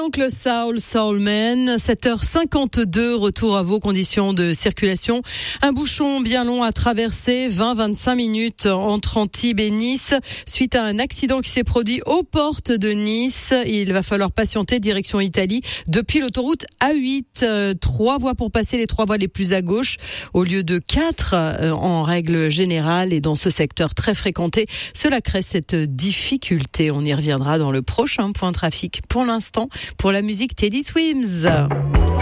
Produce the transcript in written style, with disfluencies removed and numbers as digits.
donc le Soulman, 7h52, retour à vos conditions de circulation. Un bouchon bien long à traverser, 20-25 minutes entre Antibes et Nice, suite à un accident qui s'est produit aux portes de Nice. Il va falloir patienter direction Italie depuis l'autoroute A8. 3 voies pour passer, les 3 voies les plus à gauche, au lieu de 4 en règle générale. Et dans ce secteur très fréquenté, cela crée cette difficulté. On y reviendra dans le prochain point trafic. Pour l'instant, pour la musique, Teddy Swims.